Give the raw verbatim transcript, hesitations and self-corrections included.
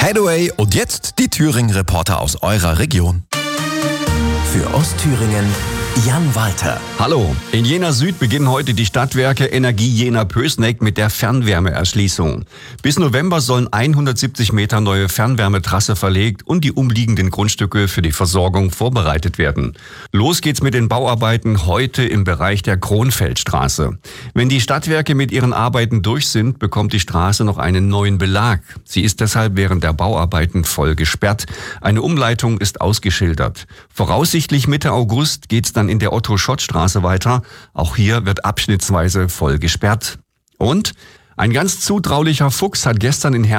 Headway und jetzt die Thüringen-Reporter aus eurer Region. Für Ostthüringen Jan Walter. Hallo, in Jena Süd beginnen heute die Stadtwerke Energie Jena-Pößneck mit der Fernwärmeerschließung. Bis November sollen hundertsiebzig Meter neue Fernwärmetrasse verlegt und die umliegenden Grundstücke für die Versorgung vorbereitet werden. Los geht's mit den Bauarbeiten heute im Bereich der Kronfeldstraße. Wenn die Stadtwerke mit ihren Arbeiten durch sind, bekommt die Straße noch einen neuen Belag. Sie ist deshalb während der Bauarbeiten voll gesperrt. Eine Umleitung ist ausgeschildert. Voraussichtlich Mitte August geht's dann in der Otto-Schott-Straße weiter. Auch hier wird abschnittsweise voll gesperrt. Und ein ganz zutraulicher Fuchs hat gestern in Her